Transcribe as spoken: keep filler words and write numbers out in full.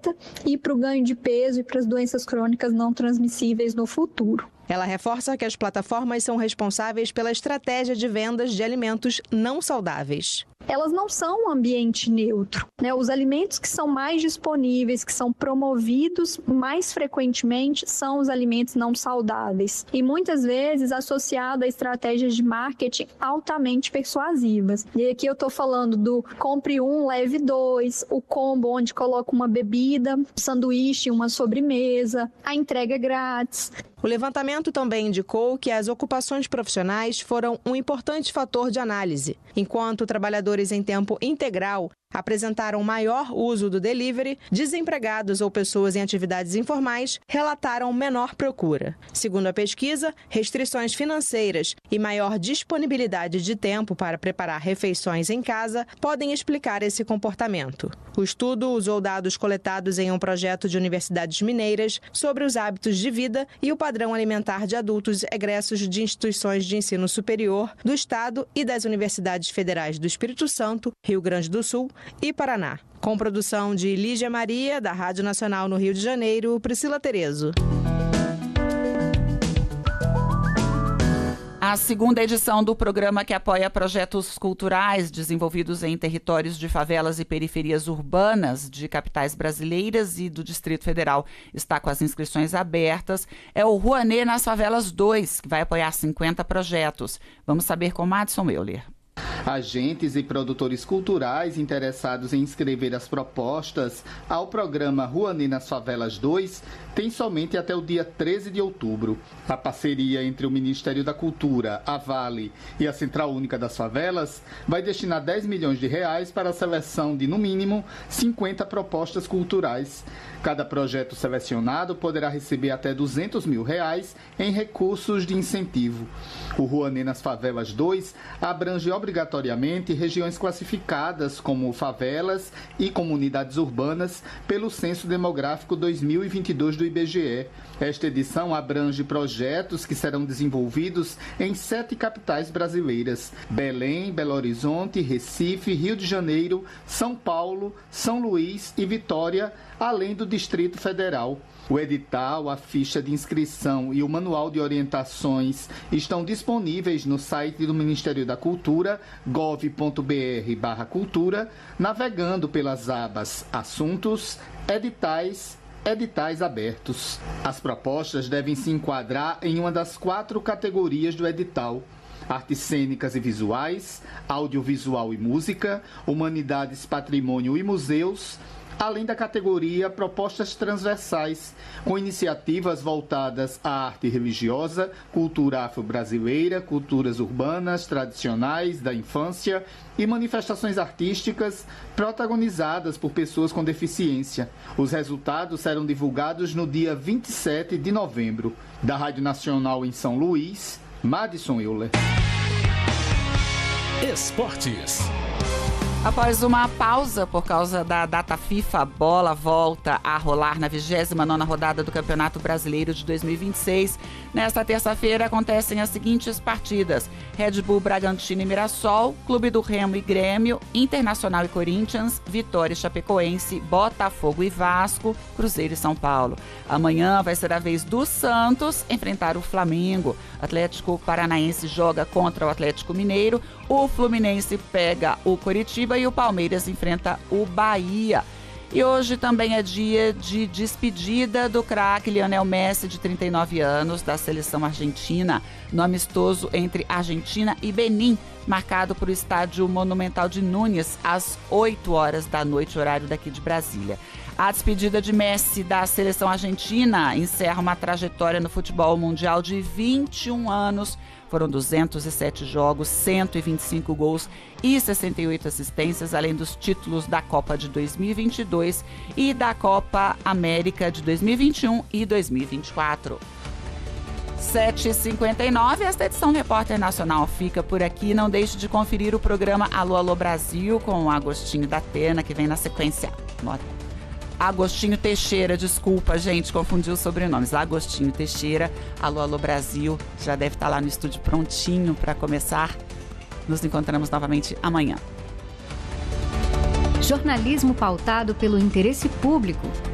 dieta e para o ganho de peso e para as doenças crônicas não transmissíveis no futuro. Ela reforça que as plataformas são responsáveis pela estratégia de vendas de alimentos não saudáveis. Elas não são um ambiente neutro, né? Os alimentos que são mais disponíveis, que são promovidos mais frequentemente, são os alimentos não saudáveis. E muitas vezes associado a estratégias de marketing altamente persuasivas. E aqui eu estou falando do compre um, leve dois, o combo onde coloca uma bebida, um sanduíche, uma sobremesa, a entrega grátis. O levantamento também indicou que as ocupações profissionais foram um importante fator de análise, enquanto trabalhadores em tempo integral apresentaram maior uso do delivery, desempregados ou pessoas em atividades informais relataram menor procura. Segundo a pesquisa, restrições financeiras e maior disponibilidade de tempo para preparar refeições em casa podem explicar esse comportamento. O estudo usou dados coletados em um projeto de universidades mineiras sobre os hábitos de vida e o padrão alimentar de adultos egressos de instituições de ensino superior do Estado e das universidades federais do Espírito Santo, Rio Grande do Sul e Paraná. Com produção de Lígia Maria, da Rádio Nacional no Rio de Janeiro, Priscila Terezo. A segunda edição do programa que apoia projetos culturais desenvolvidos em territórios de favelas e periferias urbanas de capitais brasileiras e do Distrito Federal está com as inscrições abertas. É o Rouanet nas Favelas dois, que vai apoiar cinquenta projetos. Vamos saber com Madison Euler. Agentes e produtores culturais interessados em inscrever as propostas ao programa Rouanet nas Favelas dois têm somente até o dia treze de outubro. A parceria entre o Ministério da Cultura, a Vale e a Central Única das Favelas vai destinar dez milhões de reais para a seleção de, no mínimo, cinquenta propostas culturais. Cada projeto selecionado poderá receber até duzentos mil reais em recursos de incentivo. O Rouanet nas Favelas dois abrange obrigatoriamente regiões classificadas como favelas e comunidades urbanas pelo Censo Demográfico dois mil e vinte e dois do I B G E. Esta edição abrange projetos que serão desenvolvidos em sete capitais brasileiras: Belém, Belo Horizonte, Recife, Rio de Janeiro, São Paulo, São Luís e Vitória, além do Distrito Federal. O edital, a ficha de inscrição e o manual de orientações estão disponíveis no site do Ministério da Cultura, gov ponto br barra cultura, navegando pelas abas Assuntos, Editais, Editais abertos. As propostas devem se enquadrar em uma das quatro categorias do edital: artes cênicas e visuais, audiovisual e música, humanidades, patrimônio e museus, além da categoria propostas transversais, com iniciativas voltadas à arte religiosa, cultura afro-brasileira, culturas urbanas, tradicionais, da infância e manifestações artísticas protagonizadas por pessoas com deficiência. Os resultados serão divulgados no dia vinte e sete de novembro. Da Rádio Nacional em São Luís, Madison Euler. Esportes. Após uma pausa por causa da data FIFA, a bola volta a rolar na vigésima nona rodada do Campeonato Brasileiro de dois mil e vinte e seis. Nesta terça-feira acontecem as seguintes partidas: Red Bull, Bragantino e Mirassol, Clube do Remo e Grêmio, Internacional e Corinthians, Vitória e Chapecoense, Botafogo e Vasco, Cruzeiro e São Paulo. Amanhã vai ser a vez do Santos enfrentar o Flamengo. Atlético Paranaense joga contra o Atlético Mineiro, o Fluminense pega o Coritiba e o Palmeiras enfrenta o Bahia. E hoje também é dia de despedida do craque Lionel Messi, de trinta e nove anos, da seleção argentina, no amistoso entre Argentina e Benin, marcado para o estádio Monumental de Núñez, às oito horas da noite, horário daqui de Brasília. A despedida de Messi da seleção argentina encerra uma trajetória no futebol mundial de vinte e um anos. Foram duzentos e sete jogos, cento e vinte e cinco gols e sessenta e oito assistências, além dos títulos da Copa de dois mil e vinte e dois e da Copa América de dois mil e vinte e um e dois mil e vinte e quatro. sete e cinquenta e nove, esta edição do Repórter Nacional fica por aqui. Não deixe de conferir o programa Alô, Alô Brasil com o Agostinho da Atena, que vem na sequência. Agostinho Teixeira, desculpa, gente, confundi os sobrenomes. Agostinho Teixeira, Alô, Alô Brasil, já deve estar lá no estúdio prontinho para começar. Nos encontramos novamente amanhã. Jornalismo pautado pelo interesse público.